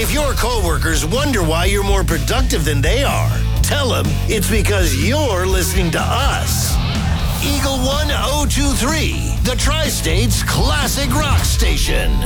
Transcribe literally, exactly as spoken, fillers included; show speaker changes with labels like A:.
A: If your coworkers wonder why you're more productive than they are, tell them it's because you're listening to us. Eagle one oh two three, the Tri-State's classic rock station.